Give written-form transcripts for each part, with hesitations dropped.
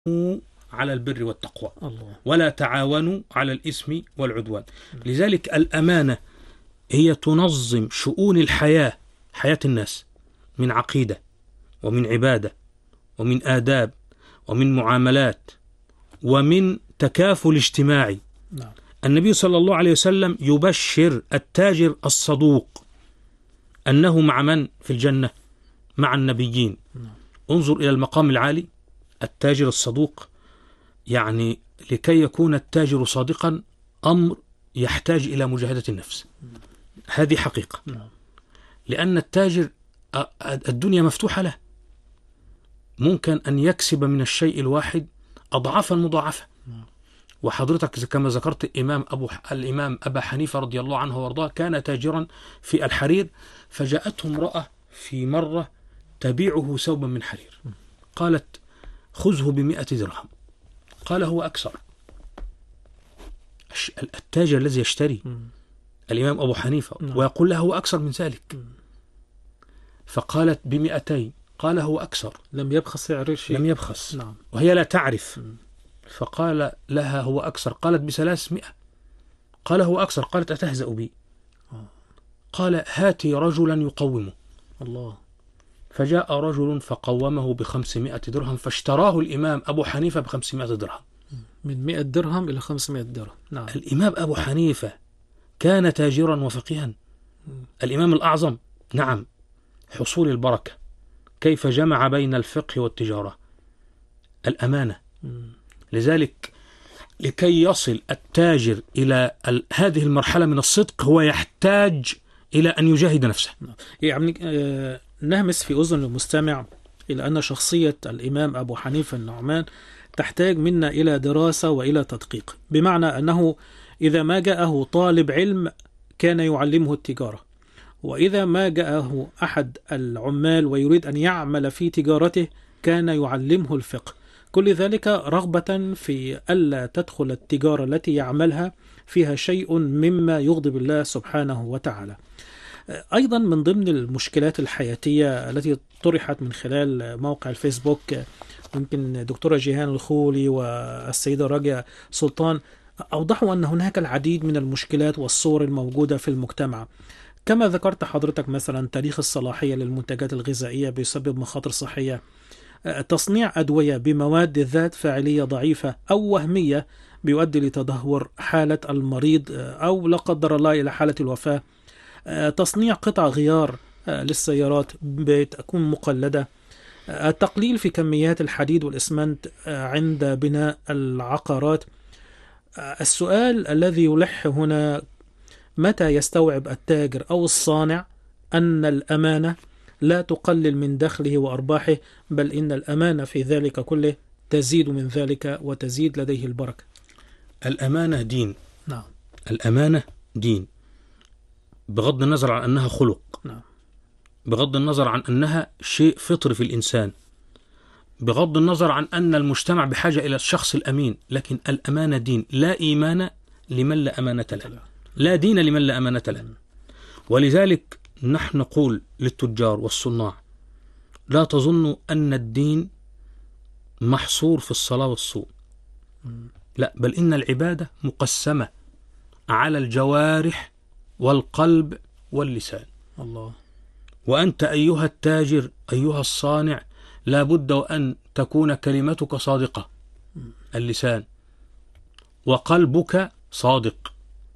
على البر والتقوى الله. ولا تعاونوا على الإثم والعدوان. لذلك الأمانة هي تنظم شؤون الحياة، حياة الناس، من عقيدة ومن عبادة ومن آداب ومن معاملات ومن تكافل اجتماعي. نعم. النبي صلى الله عليه وسلم يبشر التاجر الصدوق أنه مع من في الجنة؟ مع النبيين. نعم. انظر إلى المقام العالي، التاجر الصدوق. يعني لكي يكون التاجر صادقا أمر يحتاج إلى مجاهدة النفس، هذه حقيقة. نعم. لأن التاجر الدنيا مفتوحة له، ممكن أن يكسب من الشيء الواحد أضعافا مضاعفة. وحضرتك كما ذكرت الإمام أبا حنيفة رضي الله عنه وارضاه كان تاجرا في الحرير، فجاءته امرأة في مرة تبيعه ثوبا من حرير، قالت خذه ب100 درهم. قال هو أكثر. التاجر الذي يشتري الإمام أبو حنيفة ويقول له هو أكثر من ذلك، فقالت ب200، قال هو أكثر. لم يبخس سعر شيء. لم يبخس. نعم. وهي لا تعرف. فقال لها هو أكثر، قالت ب300، قال هو أكثر، قالت أتهزأ بي؟ قال هاتي رجلا يقومه. الله. فجاء رجل فقومه ب500 درهم، فاشتراه الإمام أبو حنيفة ب500 درهم. من 100 درهم إلى 500 درهم. نعم. الإمام أبو حنيفة كان تاجرا وفقيها، الإمام الأعظم. نعم. حصول البركة، كيف جمع بين الفقه والتجارة؟ الأمانة. لذلك لكي يصل التاجر إلى هذه المرحلة من الصدق هو يحتاج إلى أن يجاهد نفسه. يعني نهمس في أذن المستمع إلى أن شخصية الإمام أبو حنيفة النعمان تحتاج منا إلى دراسة وإلى تدقيق، بمعنى أنه إذا ما جاءه طالب علم كان يعلمه التجارة، وإذا ما جاءه أحد العمال ويريد أن يعمل في تجارته كان يعلمه الفقه. كل ذلك رغبة في ألا تدخل التجارة التي يعملها فيها شيء مما يغضب الله سبحانه وتعالى. أيضا من ضمن المشكلات الحياتية التي طرحت من خلال موقع الفيسبوك، يمكن دكتورة جيهان الخولي والسيدة راجية سلطان أوضحوا أن هناك العديد من المشكلات والصور الموجودة في المجتمع. كما ذكرت حضرتك مثلا تاريخ الصلاحية للمنتجات الغذائية بيسبب مخاطر صحية، تصنيع أدوية بمواد ذات فاعلية ضعيفة أو وهمية بيؤدي لتدهور حالة المريض أو لا قدر الله إلى حالة الوفاة، تصنيع قطع غيار للسيارات بتكون مقلدة، التقليل في كميات الحديد والإسمنت عند بناء العقارات. السؤال الذي يلح هنا، متى يستوعب التاجر أو الصانع أن الأمانة لا تقلل من دخله وأرباحه، بل إن الأمانة في ذلك كله تزيد من ذلك وتزيد لديه البركة؟ الأمانة دين. نعم. الأمانة دين، بغض النظر عن أنها خلق. نعم. بغض النظر عن أنها شيء فطري في الإنسان، بغض النظر عن أن المجتمع بحاجة إلى الشخص الأمين، لكن الأمانة دين. لا إيمان لمن لا أمانة له، لا دين لمن لا أمانة له. ولذلك نحن نقول للتجار والصناع لا تظنوا أن الدين محصور في الصلاة والصوم، لا، بل إن العبادة مقسمة على الجوارح والقلب واللسان. الله. وأنت أيها التاجر أيها الصانع لا بد أن تكون كلمتك صادقة، اللسان، وقلبك صادق،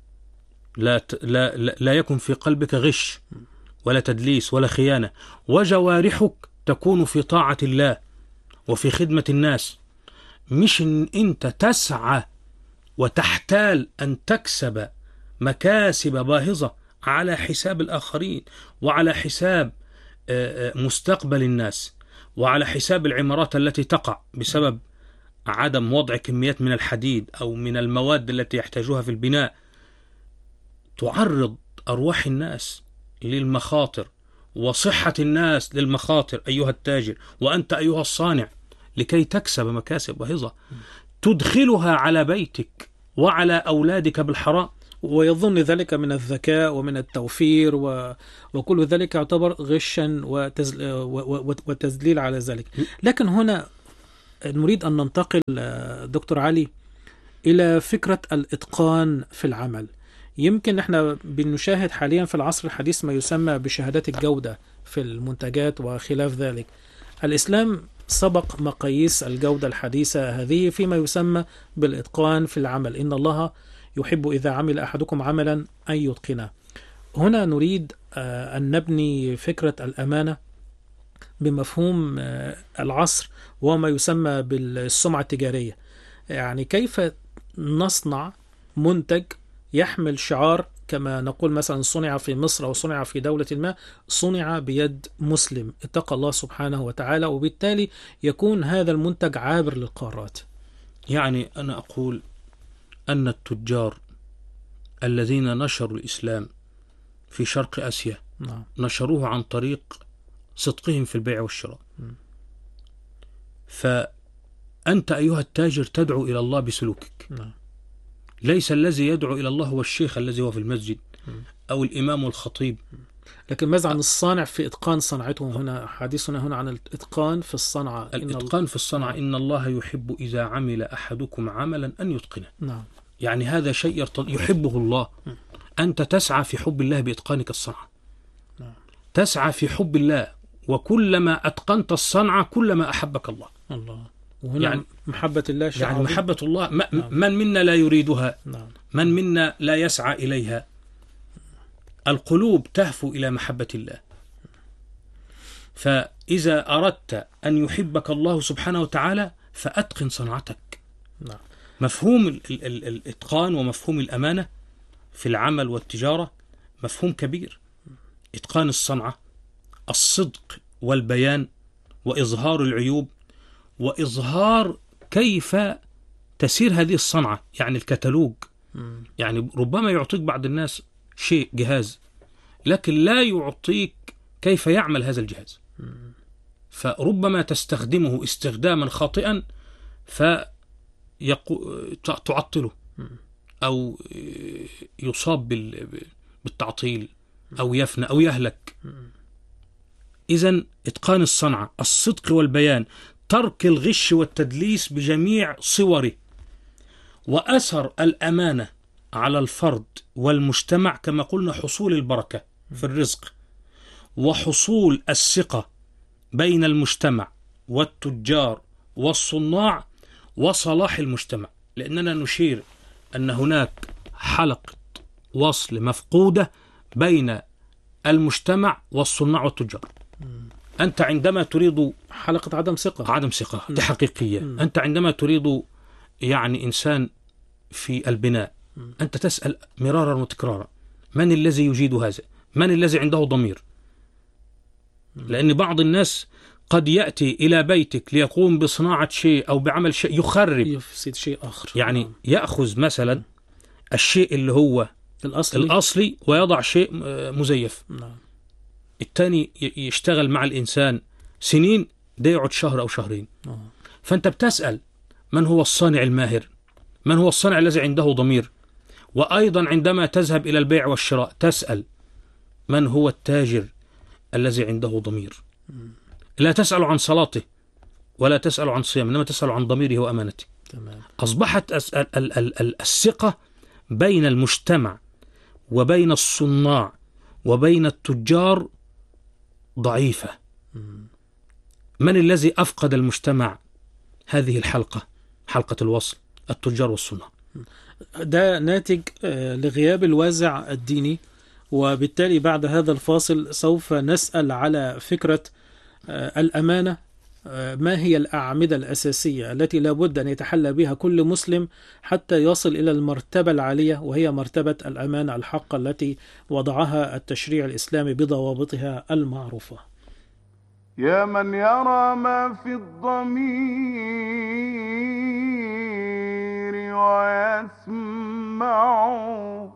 لا يكن في قلبك غش ولا تدليس ولا خيانة، وجوارحك تكون في طاعة الله وفي خدمة الناس، مش إن أنت تسعى وتحتال أن تكسب مكاسب باهظة على حساب الآخرين وعلى حساب مستقبل الناس وعلى حساب العمارات التي تقع بسبب عدم وضع كميات من الحديد أو من المواد التي يحتاجوها في البناء. تعرض أرواح الناس للمخاطر وصحة الناس للمخاطر أيها التاجر وأنت أيها الصانع، لكي تكسب مكاسب باهظة تدخلها على بيتك وعلى أولادك بالحرام. ويظن ذلك من الذكاء ومن التوفير وكل ذلك يعتبر غشا وتذليل على ذلك. لكن هنا نريد أن ننتقل دكتور علي إلى فكرة الإتقان في العمل. يمكن احنا بنشاهد حاليا في العصر الحديث ما يسمى بشهادات الجودة في المنتجات وخلاف ذلك. الإسلام سبق مقاييس الجودة الحديثة هذه فيما يسمى بالإتقان في العمل. إن الله يحب إذا عمل أحدكم عملا أن يتقنه. هنا نريد أن نبني فكرة الأمانة بمفهوم العصر وما يسمى بالسمعة التجارية. يعني كيف نصنع منتج يحمل شعار كما نقول مثلا صنع في مصر أو صنع في دولة ما، صنع بيد مسلم اتقى الله سبحانه وتعالى، وبالتالي يكون هذا المنتج عابر للقارات. يعني أنا أقول أن التجار الذين نشروا الإسلام في شرق آسيا نشروه عن طريق صدقهم في البيع والشراء. فأنت أيها التاجر تدعو إلى الله بسلوكك. ليس الذي يدعو إلى الله هو الشيخ الذي هو في المسجد أو الإمام والخطيب. لكن ماذا عن الصانع في إتقان صنعته؟ هنا حديثنا هنا عن الإتقان في الصنعة. الإتقان في الصنعة إن الله يحب إذا عمل أحدكم عملا أن يتقنه. يعني هذا شيء يحبه الله. أنت تسعى في حب الله بإتقانك الصنعة. تسعى في حب الله، وكلما أتقنت الصنعة كلما أحبك الله. وهنا يعني محبة الله شيء يعني محبة الله من منا لا يريدها؟ من منا لا يسعى إليها؟ القلوب تهفو إلى محبة الله. فإذا أردت أن يحبك الله سبحانه وتعالى فأتقن صنعتك. مفهوم الإتقان ومفهوم الأمانة في العمل والتجارة مفهوم كبير. إتقان الصنعة، الصدق والبيان وإظهار العيوب وإظهار كيف تسير هذه الصنعة، يعني الكتالوج. يعني ربما يعطيك بعض الناس شيء جهاز لكن لا يعطيك كيف يعمل هذا الجهاز، فربما تستخدمه استخداما خاطئا فتعطله أو يصاب بالتعطيل أو يفنى أو يهلك. إذن إتقان الصنعة، الصدق والبيان، ترك الغش والتدليس بجميع صوره، وأثر الأمانة على الفرد والمجتمع كما قلنا حصول البركة في الرزق وحصول الثقة بين المجتمع والتجار والصناع وصلاح المجتمع. لأننا نشير أن هناك حلقة وصل مفقودة بين المجتمع والصناع والتجار. أنت عندما تريد حلقة عدم ثقة دي حقيقية. أنت عندما تريد يعني إنسان في البناء أنت تسأل مرارا وتكرارا من الذي يجيد هذا؟ من الذي عنده ضمير؟ لأن بعض الناس قد يأتي إلى بيتك ليقوم بصناعة شيء أو بعمل شيء يخرب، يفسد شيء آخر. يعني يأخذ مثلا الشيء اللي هو الأصلي ويضع شيء مزيف. الثاني يشتغل مع الإنسان سنين، ده يقعد شهر أو شهرين. فأنت بتسأل من هو الصانع الماهر؟ من هو الصانع الذي عنده ضمير؟ وأيضا عندما تذهب إلى البيع والشراء تسأل من هو التاجر الذي عنده ضمير. لا تسأل عن صلاته ولا تسأل عن صيامه، إنما تسأل عن ضميره وأمانته. أصبحت الثقة بين المجتمع وبين الصناع وبين التجار ضعيفة. من الذي أفقد المجتمع هذه الحلقة، حلقة الوصل، التجار والصناع؟ ده ناتج لغياب الوازع الديني. وبالتالي بعد هذا الفاصل سوف نسأل على فكرة الأمانة. ما هي الأعمدة الأساسية التي لابد أن يتحلى بها كل مسلم حتى يصل إلى المرتبة العالية، وهي مرتبة الأمانة الحقة التي وضعها التشريع الإسلامي بضوابطها المعروفة. يا من يرى ما في الضمير ويسمع